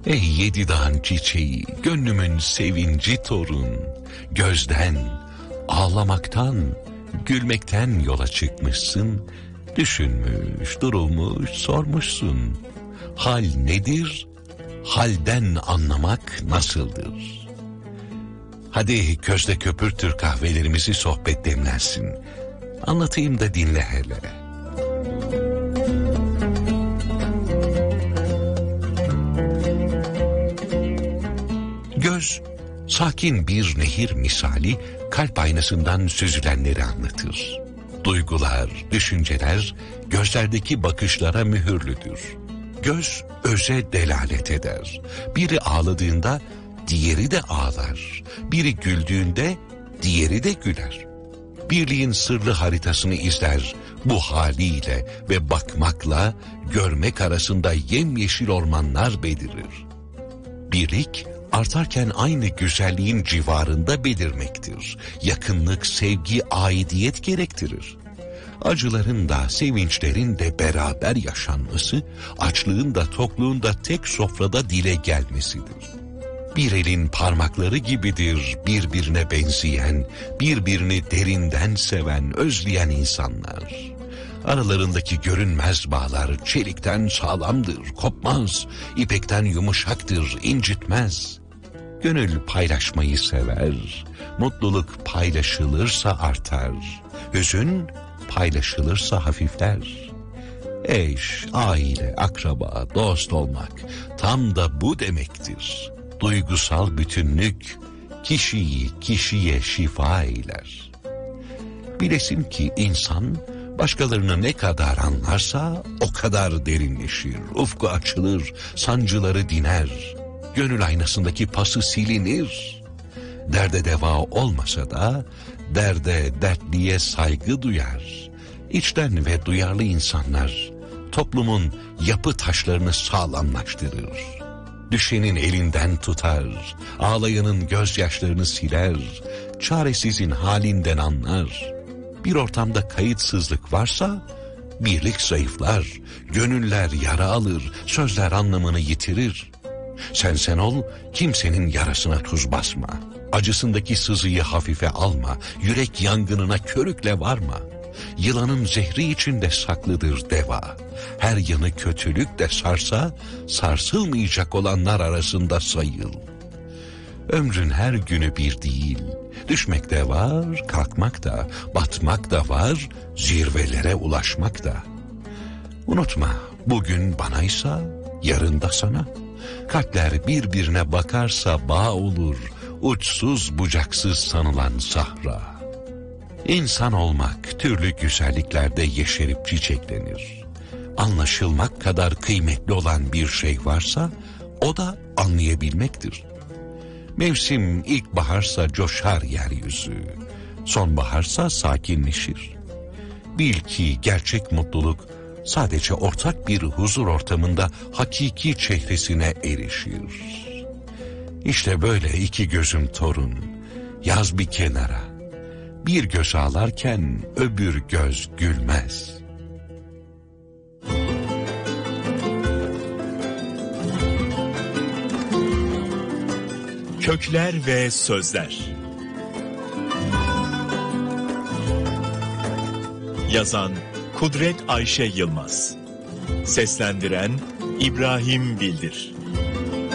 Ey yedi dağın çiçeği, gönlümün sevinci torun, gözden, ağlamaktan, gülmekten yola çıkmışsın, düşünmüş, durulmuş, sormuşsun. Hal nedir? Halden anlamak nasıldır? Hadi közde köpürtür kahvelerimizi, sohbet demlensin. Anlatayım da dinle hele. Göz, sakin bir nehir misali kalp aynasından süzülenleri anlatır. Duygular, düşünceler gözlerdeki bakışlara mühürlüdür. Göz öze delalet eder. Biri ağladığında diğeri de ağlar. Biri güldüğünde diğeri de güler. Birliğin sırlı haritasını izler. Bu haliyle ve bakmakla görmek arasında yemyeşil ormanlar belirir. Birlik artarken aynı güzelliğin civarında belirmektir. Yakınlık, sevgi, aidiyet gerektirir. Acıların da sevinçlerin de beraber yaşanması, açlığın da tokluğun da tek sofrada dile gelmesidir. Bir elin parmakları gibidir birbirine benzeyen, birbirini derinden seven, özleyen insanlar. Aralarındaki görünmez bağlar çelikten sağlamdır, kopmaz, ipekten yumuşaktır, incitmez. Gönül paylaşmayı sever, mutluluk paylaşılırsa artar, hüzün paylaşılırsa hafifler. Eş, aile, akraba, dost olmak tam da bu demektir. Duygusal bütünlük kişiyi kişiye şifa eyler. Bilesin ki insan başkalarını ne kadar anlarsa o kadar derinleşir, ufku açılır, sancıları diner, gönül aynasındaki pası silinir. Derde deva olmasa da derde dertliye saygı duyar. İçten ve duyarlı insanlar toplumun yapı taşlarını sağlamlaştırır. Düşenin elinden tutar, ağlayanın gözyaşlarını siler, çaresizin halinden anlar. Bir ortamda kayıtsızlık varsa birlik zayıflar, gönüller yara alır, sözler anlamını yitirir. Sen ol, kimsenin yarasına tuz basma. Acısındaki sızıyı hafife alma, yürek yangınına körükle varma. Yılanın zehri içinde saklıdır deva. Her yanı kötülük de sarsa, sarsılmayacak olanlar arasında sayıl. Ömrün her günü bir değil. Düşmek de var, kalkmak da, batmak da var, zirvelere ulaşmak da. Unutma, bugün banaysa, yarın da sana. Kalpler birbirine bakarsa bağ olur, uçsuz bucaksız sanılan sahra. İnsan olmak türlü güzelliklerde yeşerip çiçeklenir. Anlaşılmak kadar kıymetli olan bir şey varsa, o da anlayabilmektir. Mevsim ilkbaharsa coşar yeryüzü, sonbaharsa sakinleşir. Bil ki gerçek mutluluk sadece ortak bir huzur ortamında hakiki çehresine erişir. İşte böyle iki gözüm torun, yaz bir kenara. Bir göz ağlarken öbür göz gülmez. Kökler ve Sözler. Yazan Kudret Ayşe Yılmaz. Seslendiren İbrahim Bildir.